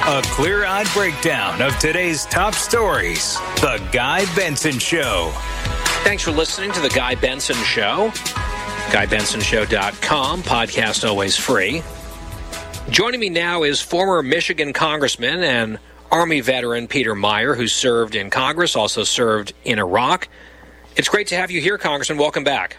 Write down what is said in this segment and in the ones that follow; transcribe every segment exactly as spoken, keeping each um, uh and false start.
A clear-eyed breakdown of today's top stories. The Guy Benson Show. Thanks for listening to The Guy Benson Show. Guy Benson Show dot com. Podcast always free. Joining me now is former Michigan Congressman and Army veteran Peter Meijer, who served in Congress, also served in Iraq. It's great to have you here, Congressman. Welcome back.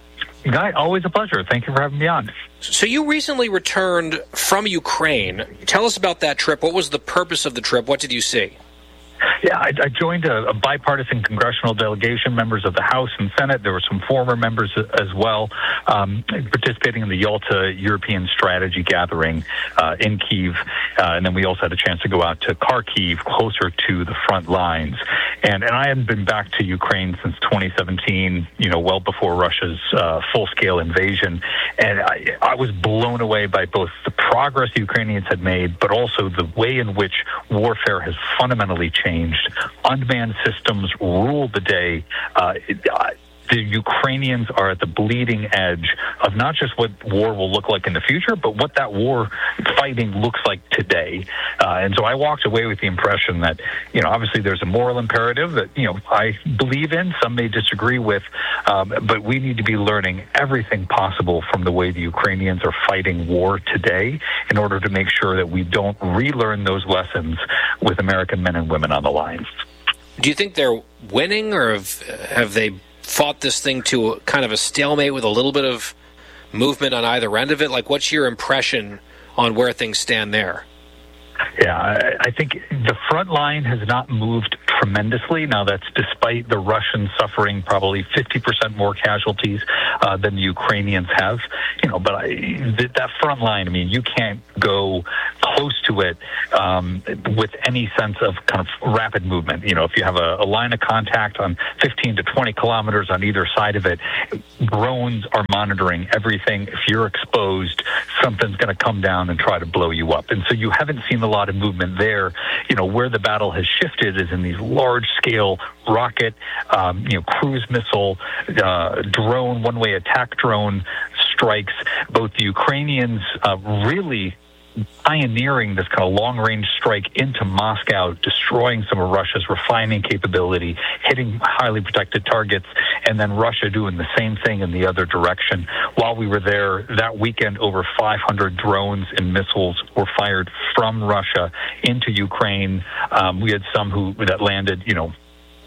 Guy, always a pleasure. Thank you for having me on. So you recently returned from Ukraine. Tell us about that trip. What was the purpose of the trip? What did you see? Yeah, I, I joined a, a bipartisan congressional delegation, members of the House and Senate. There were some former members as well, um, participating in the Yalta European Strategy Gathering uh, in Kyiv. Uh, and then we also had a chance to go out to Kharkiv, closer to the front lines. And, and I hadn't been back to Ukraine since twenty seventeen, you know, well before Russia's uh, full-scale invasion. And I, I was blown away by both the progress the Ukrainians had made, but also the way in which warfare has fundamentally changed. Unmanned systems rule the day. Uh, it, uh, the Ukrainians are at the bleeding edge of not just what war will look like in the future, but what that war fighting looks like today. Uh, and so I walked away with the impression that, you know, obviously there's a moral imperative that, you know, I believe in, some may disagree with, um, but we need to be learning everything possible from the way the Ukrainians are fighting war today in order to make sure that we don't relearn those lessons with American men and women on the line. Do you think they're winning, or have, have they fought this thing to kind of a stalemate with a little bit of movement on either end of it? Like, what's your impression on where things stand there? Yeah, I, I think the front line has not moved tremendously. Now, that's despite the Russians suffering probably fifty percent more casualties uh, than the Ukrainians have. You know, but I, th- that front line, I mean, you can't go close to it um, with any sense of kind of rapid movement. You know, if you have a, a line of contact on fifteen to twenty kilometers on either side of it, drones are monitoring everything. If you're exposed, something's going to come down and try to blow you up. And so you haven't seen a lot of movement there. You know, where the battle has shifted is in these large-scale rocket, um, you know, cruise missile, uh, drone, one-way attack drone strikes. Both the Ukrainians uh, really pioneering this kind of long-range strike into Moscow, destroying some of Russia's refining capability, hitting highly protected targets, and then Russia doing the same thing in the other direction. While we were there that weekend, over five hundred drones and missiles were fired from Russia into Ukraine. Um, we had some who that landed, you know,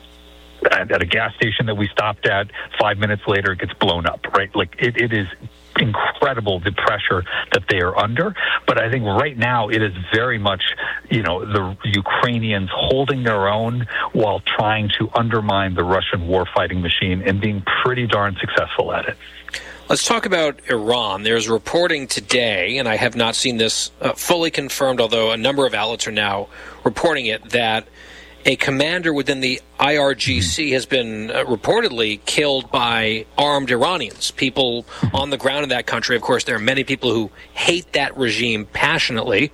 at, at a gas station that we stopped at. Five minutes later, it gets blown up, right? Like, it, it is incredible, the pressure that they are under. But I think right now it is very much, you know, the Ukrainians holding their own while trying to undermine the Russian war-fighting machine and being pretty darn successful at it. Let's talk about Iran. There's reporting today, and I have not seen this uh, fully confirmed, although a number of outlets are now reporting it, that a commander within the I R G C has been uh, reportedly killed by armed Iranians, people on the ground in that country. Of course, there are many people who hate that regime passionately,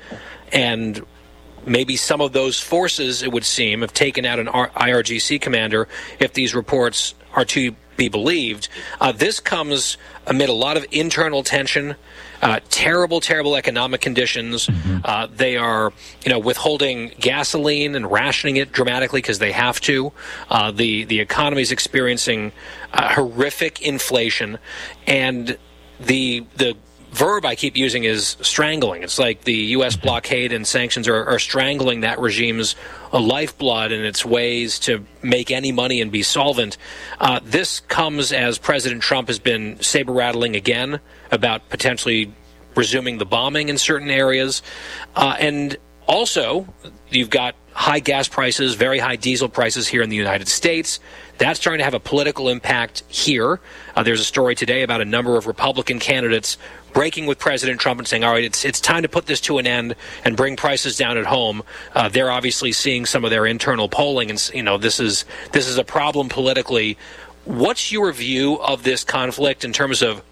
and maybe some of those forces, it would seem, have taken out an I R G C commander if these reports are to be believed. Uh, this comes amid a lot of internal tension, uh, terrible, terrible economic conditions. Mm-hmm. Uh, they are, you know, withholding gasoline and rationing it dramatically because they have to. Uh, the the economy is experiencing uh, horrific inflation, and the the verb I keep using is strangling. It's like the U S blockade and sanctions are, are strangling that regime's lifeblood and its ways to make any money and be solvent. Uh, this comes as President Trump has been saber-rattling again about potentially resuming the bombing in certain areas. Uh, and also, you've got high gas prices, very high diesel prices here in the United States. That's starting to have a political impact here. Uh, there's a story today about a number of Republican candidates breaking with President Trump and saying, all right, it's it's time to put this to an end and bring prices down at home. Uh, they're obviously seeing some of their internal polling, and, you know, this is this is a problem politically. What's your view of this conflict in terms of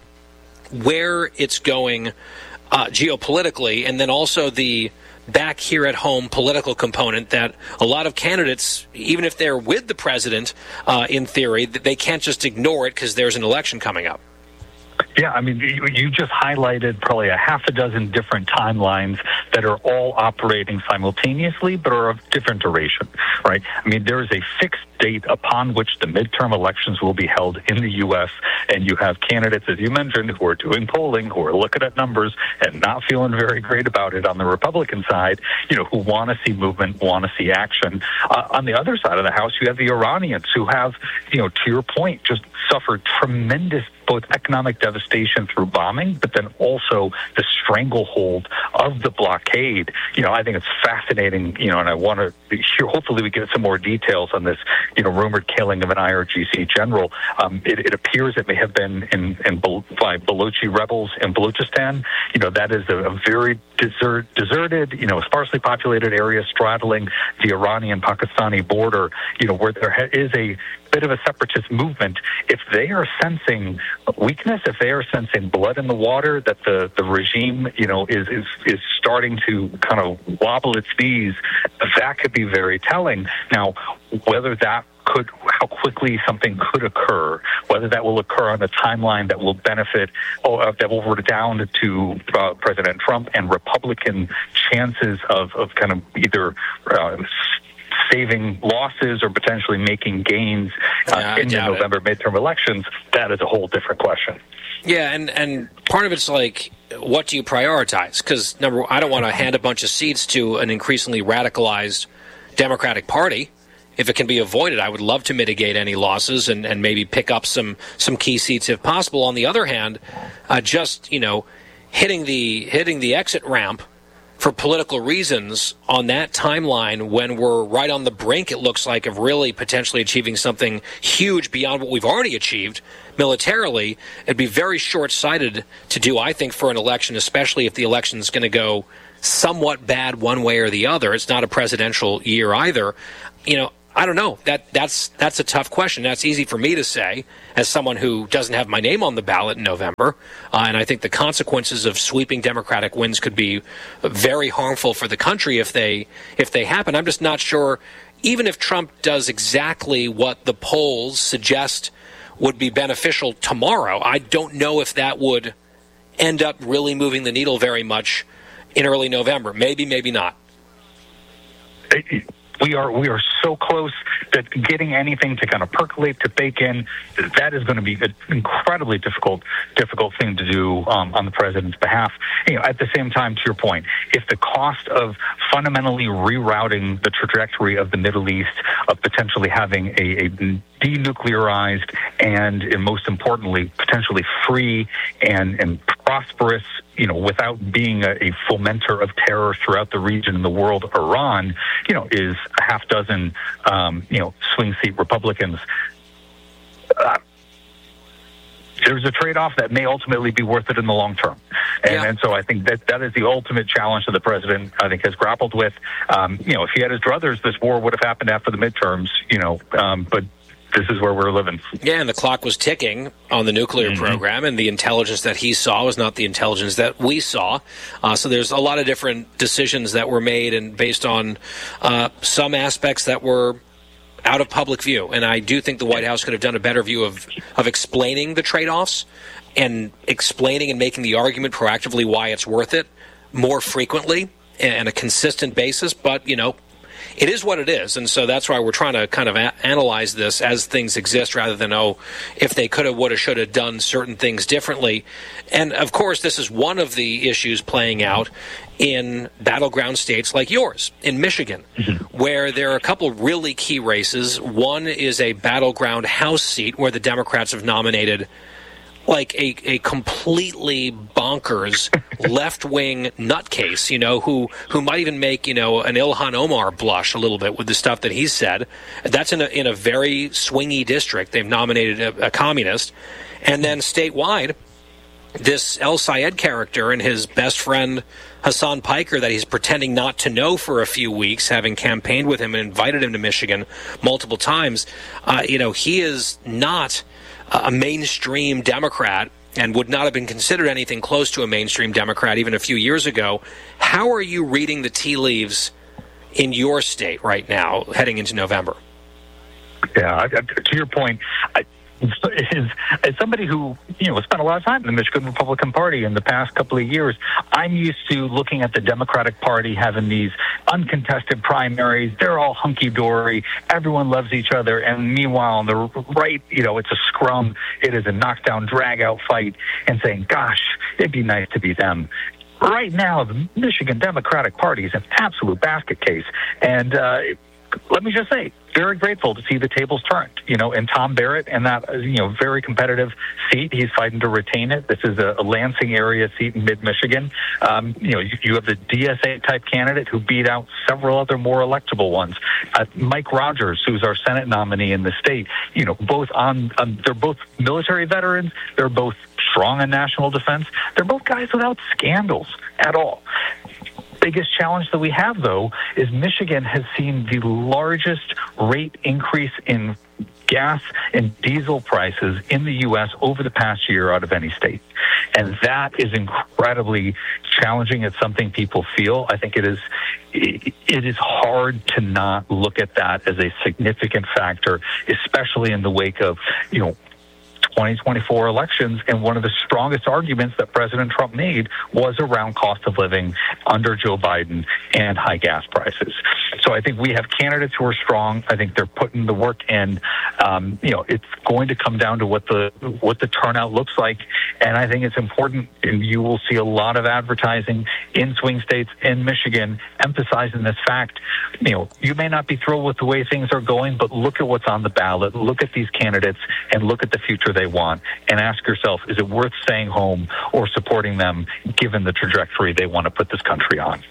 where it's going uh, geopolitically, and then also the back here at home political component that a lot of candidates, even if they're with the president, uh, in theory, they can't just ignore it because there's an election coming up? Yeah, I mean, you, you just highlighted probably a half a dozen different timelines that are all operating simultaneously, but are of different duration, right? I mean, there is a fixed date upon which the midterm elections will be held in the U S, and you have candidates, as you mentioned, who are doing polling, who are looking at numbers and not feeling very great about it on the Republican side, you know, who want to see movement, want to see action. Uh, on the other side of the house, you have the Iranians who have, you know, to your point, just suffered tremendous both economic devastation through bombing, but then also the stranglehold of the blockade. You know, I think it's fascinating, you know, and I want to hear, hopefully we get some more details on this, you know, rumored killing of an I R G C general. Um, it, it appears it may have been in, in by Balochi rebels in Balochistan. You know, that is a, a very desert, deserted, you know, sparsely populated area straddling the Iranian-Pakistani border, you know, where there is a bit of a separatist movement. If they are sensing weakness, if they are sensing blood in the water, that the, the regime, you know, is, is, is starting to kind of wobble its knees, that could be very telling. Now, whether that could, how quickly something could occur, whether that will occur on a timeline that will benefit, or that will redound to uh, President Trump and Republican chances of, of kind of either uh, saving losses or potentially making gains uh, yeah, in the November it. midterm elections, that is a whole different question. Yeah, and, and part of it's like, what do you prioritize? Because, number one, I don't want to hand a bunch of seats to an increasingly radicalized Democratic Party. If it can be avoided, I would love to mitigate any losses and, and maybe pick up some, some key seats if possible. On the other hand, uh, just, you know, hitting the hitting the exit ramp for political reasons on that timeline when we're right on the brink, it looks like, of really potentially achieving something huge beyond what we've already achieved militarily, it'd be very short-sighted to do, I think, for an election, especially if the election is going to go somewhat bad one way or the other. It's not a presidential year either. You know, I don't know. That that's that's a tough question. That's easy for me to say as someone who doesn't have my name on the ballot in November. Uh, and I think the consequences of sweeping Democratic wins could be very harmful for the country if they if they happen. I'm just not sure, even if Trump does exactly what the polls suggest would be beneficial tomorrow, I don't know if that would end up really moving the needle very much in early November. Maybe, maybe not. We are we are so close that getting anything to kind of percolate, to bake in, that is going to be an incredibly difficult difficult thing to do um, on the president's behalf. You know, at the same time, to your point, if the cost of fundamentally rerouting the trajectory of the Middle East, of potentially having a, a denuclearized and, and most importantly, potentially free and, and prosperous, you know, without being a, a fomenter of terror throughout the region and the world, Iran, you know, is a half dozen, um, you know, swing seat Republicans. Uh, there's a trade-off that may ultimately be worth it in the long term. And, yeah. and so I think that that is the ultimate challenge that the president, I think, has grappled with. Um, you know, if he had his druthers, this war would have happened after the midterms, you know, um, but this is where we're living. Yeah, and the clock was ticking on the nuclear mm-hmm. program, and the intelligence that he saw was not the intelligence that we saw. Uh, so there's a lot of different decisions that were made, and based on uh, some aspects that were out of public view. And I do think the White House could have done a better view of, of explaining the trade-offs and explaining and making the argument proactively why it's worth it more frequently and a consistent basis. But, you know, it is what it is, and so that's why we're trying to kind of a- analyze this as things exist rather than, oh, if they could have, would have, should have done certain things differently. And, of course, this is one of the issues playing out in battleground states like yours, in Michigan, mm-hmm. where there are a couple really key races. One is a battleground House seat where the Democrats have nominated like a, a completely bonkers left-wing nutcase, you know, who, who might even make, you know, an Ilhan Omar blush a little bit with the stuff that he's said. That's in a, in a very swingy district. They've nominated a, a communist. And then statewide, this El Sayed character and his best friend Hassan Piker that he's pretending not to know for a few weeks, having campaigned with him and invited him to Michigan multiple times, uh, you know, he is not a mainstream Democrat and would not have been considered anything close to a mainstream Democrat even a few years ago. How are you reading the tea leaves in your state right now, heading into November? Yeah, I, to your point, I, is, as somebody who, you know, spent a lot of time in the Michigan Republican Party in the past couple of years, I'm used to looking at the Democratic Party having these uncontested primaries. They're all hunky-dory. Everyone loves each other. And meanwhile, on the right, you know, it's a scrum. It is a knockdown, drag-out fight, and saying, gosh, it'd be nice to be them. Right now, the Michigan Democratic Party is an absolute basket case. And uh, let me just say, very grateful to see the tables turned, you know, and Tom Barrett and that, you know, very competitive seat. He's fighting to retain it. This is a, a Lansing area seat in mid-Michigan. Um, you know, you, you have the D S A-type candidate who beat out several other more electable ones. Uh, Mike Rogers, who's our Senate nominee in the state, you know, both on, um, they're both military veterans. They're both strong in national defense. They're both guys without scandals at all. Biggest challenge that we have, though, is Michigan has seen the largest rate increase in gas and diesel prices in the U S over the past year out of any state. And that is incredibly challenging. It's something people feel. I think it is it, it is hard to not look at that as a significant factor, especially in the wake of, you know, twenty twenty-four elections, and one of the strongest arguments that President Trump made was around cost of living under Joe Biden and high gas prices. So I think we have candidates who are strong. I think they're putting the work in. Um, you know, it's going to come down to what the what the turnout looks like, and I think it's important. And you will see a lot of advertising in swing states in Michigan emphasizing this fact. You know, you may not be thrilled with the way things are going, but look at what's on the ballot. Look at these candidates, and look at the future they want, and ask yourself, is it worth staying home or supporting them given the trajectory they want to put this country on?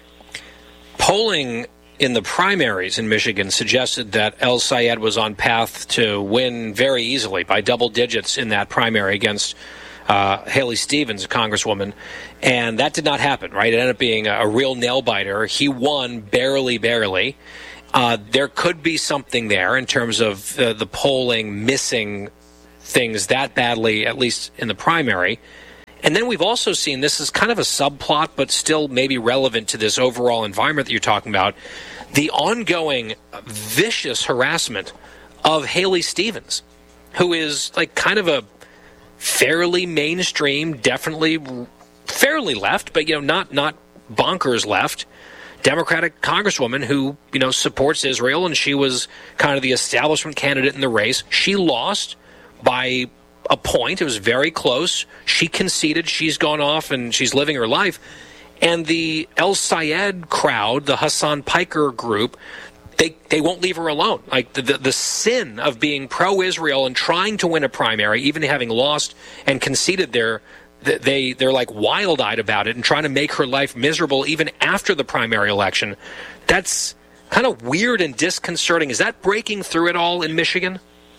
Polling in the primaries in Michigan suggested that El-Sayed was on path to win very easily by double digits in that primary against uh, Haley Stevens, a congresswoman, and that did not happen, right? It ended up being a, a real nail-biter. He won barely, barely. Uh, there could be something there in terms of uh, the polling missing things that badly, at least in the primary. And then we've also seen, this is kind of a subplot, but still maybe relevant to this overall environment that you're talking about, the ongoing vicious harassment of Haley Stevens, who is like kind of a fairly mainstream, definitely fairly left, but, you know, not not bonkers left, Democratic congresswoman who, you know, supports Israel, and she was kind of the establishment candidate in the race. She lost by a point. It was very close. She conceded. She's gone off and she's living her life. And the El-Sayed crowd, the Hassan Piker group, they they won't leave her alone. Like the, the the sin of being pro-Israel and trying to win a primary, even having lost and conceded their they they're like wild-eyed about it and trying to make her life miserable even after the primary election. That's kind of weird and disconcerting. Is that breaking through at all in Michigan?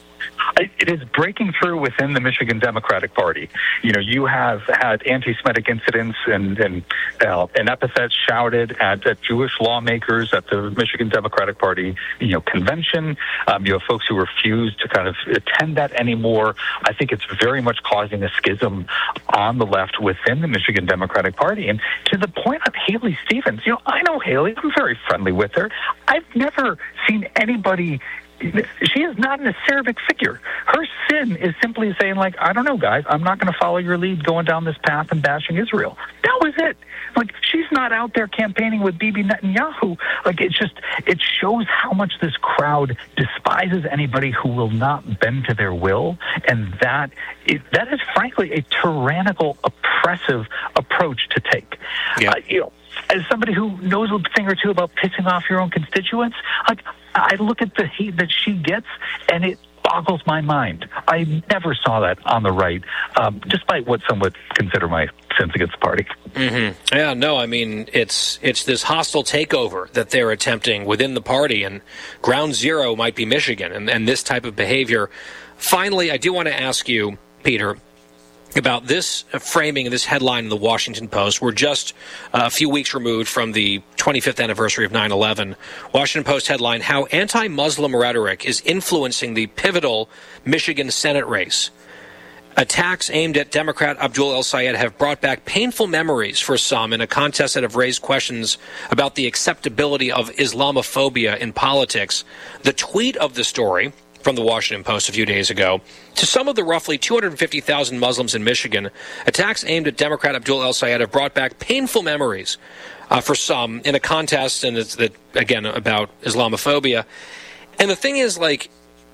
It is breaking through within the Michigan Democratic Party. You know, you have had anti-Semitic incidents and and, uh, and epithets shouted at, at Jewish lawmakers at the Michigan Democratic Party, you know, convention. Um, you have folks who refuse to kind of attend that anymore. I think it's very much causing a schism on the left within the Michigan Democratic Party. And to the point of Haley Stevens, you know, I know Haley. I'm very friendly with her. I've never seen anybody. She is not an acerbic figure. Her sin is simply saying, like, I don't know, guys, I'm not going to follow your lead going down this path and bashing Israel. That was it. Like, she's not out there campaigning with Bibi Netanyahu. Like, it just, it shows how much this crowd despises anybody who will not bend to their will. And that is, that is frankly a tyrannical, oppressive approach to take. Yeah. Uh, you know, as somebody who knows a thing or two about pissing off your own constituents, like, I look at the hate that she gets, and it boggles my mind. I never saw that on the right, um, despite what some would consider my sins against the party. Mm-hmm. Yeah, no, I mean, it's it's this hostile takeover that they're attempting within the party, and ground zero might be Michigan, and, and this type of behavior. Finally, I do want to ask you, Peter, about this framing of this headline in the Washington Post. We're just uh, a few weeks removed from the twenty-fifth anniversary of nine eleven. Washington Post headline, how anti-Muslim rhetoric is influencing the pivotal Michigan Senate race. Attacks aimed at Democrat Abdul El-Sayed have brought back painful memories for some in a contest that have raised questions about the acceptability of Islamophobia in politics. The tweet of the story from the Washington Post a few days ago. To some of the roughly two hundred fifty thousand Muslims in Michigan, attacks aimed at Democrat Abdul El-Sayed have brought back painful memories uh, for some in a contest, and it's, that, again, about Islamophobia. And the thing is, like,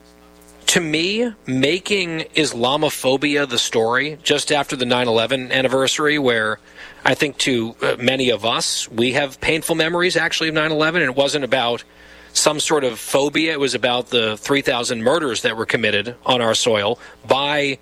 to me, making Islamophobia the story just after the nine eleven anniversary, where I think to uh, many of us, we have painful memories, actually, of nine eleven, and it wasn't about some sort of phobia. It was about the three thousand murders that were committed on our soil by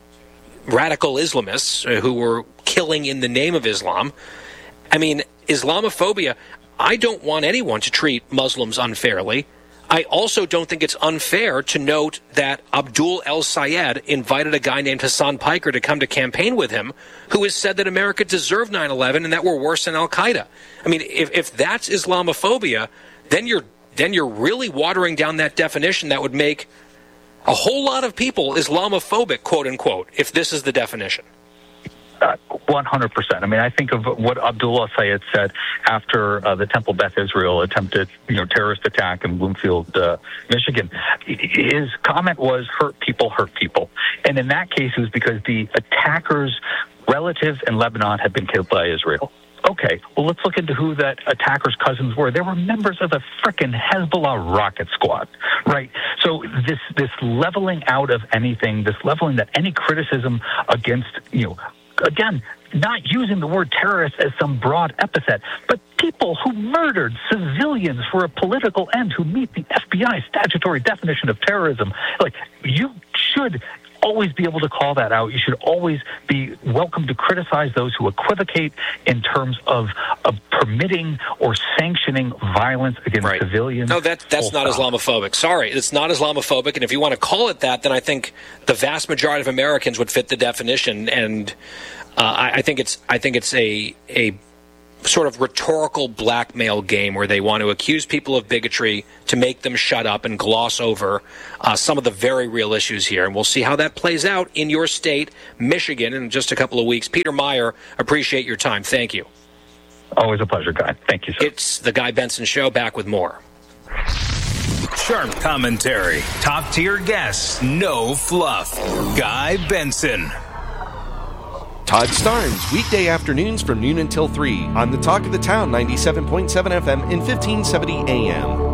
radical Islamists uh, who were killing in the name of Islam. I mean, Islamophobia, I don't want anyone to treat Muslims unfairly. I also don't think it's unfair to note that Abdul El-Sayed invited a guy named Hassan Piker to come to campaign with him, who has said that America deserved nine eleven and that we're worse than Al-Qaeda. I mean, if, if that's Islamophobia, then you're then you're really watering down that definition that would make a whole lot of people Islamophobic, quote unquote, if this is the definition. Uh, one hundred percent. I mean, I think of what Abdul El-Sayed said after uh, the Temple Beth Israel attempted, you know, terrorist attack in Bloomfield, uh, Michigan. His comment was, hurt people, hurt people. And in that case, it was because the attacker's relatives in Lebanon had been killed by Israel. Okay, well, let's look into who that attacker's cousins were. They were members of the frickin' Hezbollah rocket squad, right? So this this leveling out of anything, this leveling that any criticism against, you know, again, not using the word terrorist as some broad epithet, but people who murdered civilians for a political end who meet the F B I statutory definition of terrorism. Like, you should always be able to call that out. You should always be welcome to criticize those who equivocate in terms of, of permitting or sanctioning violence against right. civilians. No, that, that's not stop. Islamophobic. Sorry, it's not Islamophobic. And if you want to call it that, then I think the vast majority of Americans would fit the definition. And uh, I, I think it's I think it's a a sort of rhetorical blackmail game where they want to accuse people of bigotry to make them shut up and gloss over uh, some of the very real issues here. And we'll see how that plays out in your state, Michigan, in just a couple of weeks. Peter Meyer, appreciate your time. Thank you. Always a pleasure, Guy. Thank you, sir. It's the Guy Benson Show, back with more. Sharp commentary, top-tier guests, no fluff. Guy Benson. Todd Starnes, weekday afternoons from noon until three on the Talk of the Town, ninety-seven point seven F M and fifteen seventy A M.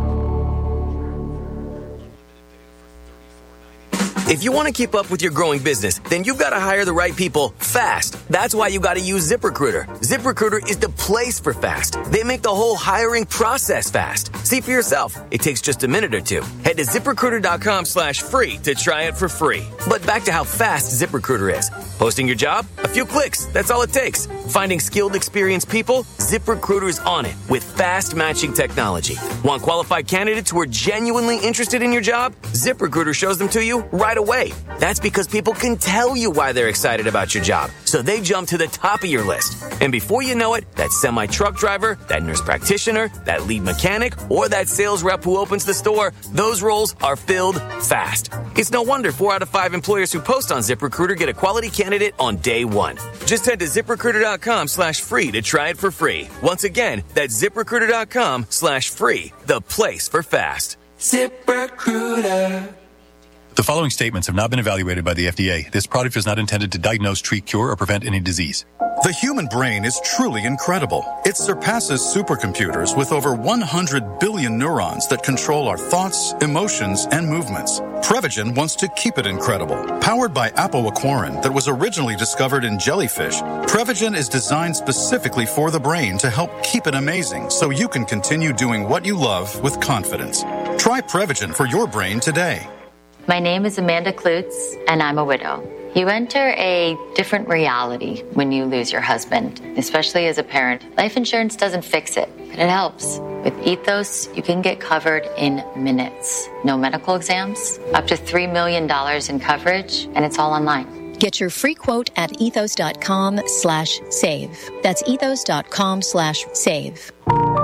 If you want to keep up with your growing business, then you've got to hire the right people fast. That's why you got to use ZipRecruiter. ZipRecruiter is the place for fast. They make the whole hiring process fast. See for yourself. It takes just a minute or two. Head to ZipRecruiter.com slash free to try it for free. But back to how fast ZipRecruiter is. Posting your job? A few clicks. That's all it takes. Finding skilled, experienced people? ZipRecruiter is on it with fast matching technology. Want qualified candidates who are genuinely interested in your job? ZipRecruiter shows them to you right away. That's because people can tell you why they're excited about your job, so they jump to the top of your list. And before you know it, that semi-truck driver, that nurse practitioner, that lead mechanic, or that sales rep who opens the store, those roles are filled fast. It's no wonder four out of five employers who post on ZipRecruiter get a quality candidate on day one. Just head to ZipRecruiter.com slash free to try it for free. Once again, that's ZipRecruiter.com slash free, the place for fast. ZipRecruiter. The following statements have not been evaluated by the F D A. This product is not intended to diagnose, treat, cure, or prevent any disease. The human brain is truly incredible. It surpasses supercomputers with over one hundred billion neurons that control our thoughts, emotions, and movements. Prevagen wants to keep it incredible. Powered by apoaquarin that was originally discovered in jellyfish, Prevagen is designed specifically for the brain to help keep it amazing so you can continue doing what you love with confidence. Try Prevagen for your brain today. My name is Amanda Klutz, and I'm a widow. You enter a different reality when you lose your husband, especially as a parent. Life insurance doesn't fix it, but it helps. With Ethos, you can get covered in minutes. No medical exams, up to three million dollars in coverage, and it's all online. Get your free quote at ethos.com slash save. That's ethos.com slash save.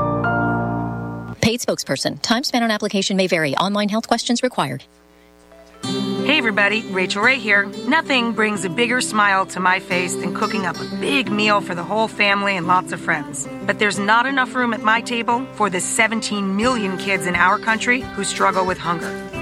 Paid spokesperson. Time spent on application may vary. Online health questions required. Hey everybody, Rachel Ray here. Nothing brings a bigger smile to my face than cooking up a big meal for the whole family and lots of friends. But there's not enough room at my table for the seventeen million kids in our country who struggle with hunger.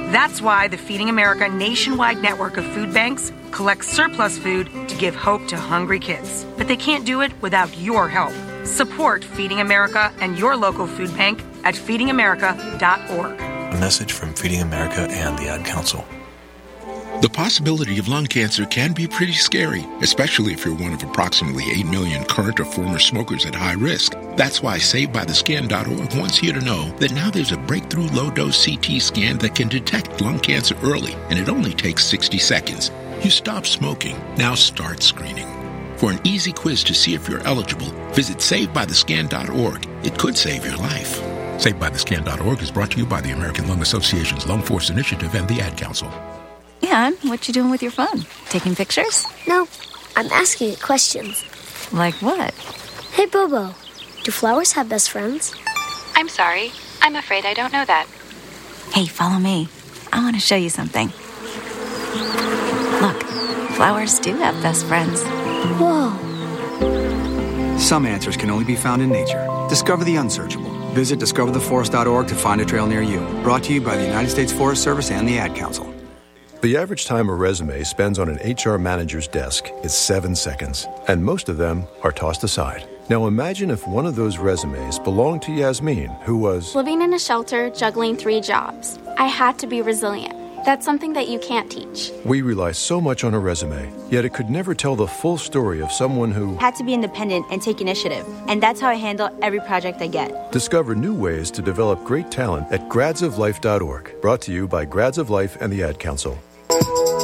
That's why the Feeding America nationwide network of food banks collects surplus food to give hope to hungry kids. But they can't do it without your help. Support Feeding America and your local food bank at feeding america dot org. A message from Feeding America and the Ad Council. The possibility of lung cancer can be pretty scary, especially if you're one of approximately eight million current or former smokers at high risk. That's why Saved By The Scan dot org wants you to know that now there's a breakthrough low-dose C T scan that can detect lung cancer early, and it only takes sixty seconds. You stop smoking, now start screening. For an easy quiz to see if you're eligible, visit Saved By The Scan dot org. It could save your life. Saved By The Scan dot org is brought to you by the American Lung Association's Lung Force Initiative and the Ad Council. Yeah, what you doing with your phone? Taking pictures? No, I'm asking it questions. Like what? Hey, Bobo, do flowers have best friends? I'm sorry. I'm afraid I don't know that. Hey, follow me. I want to show you something. Look, flowers do have best friends. Whoa. Some answers can only be found in nature. Discover the unsearchable. Visit discover the forest dot org to find a trail near you. Brought to you by the United States Forest Service and the Ad Council. The average time a resume spends on an H R manager's desk is seven seconds, and most of them are tossed aside. Now imagine if one of those resumes belonged to Yasmin, who was living in a shelter, juggling three jobs. I had to be resilient. That's something that you can't teach. We rely so much on a resume, yet it could never tell the full story of someone who had to be independent and take initiative. And that's how I handle every project I get. Discover new ways to develop great talent at grads of life dot org. Brought to you by Grads of Life and the Ad Council.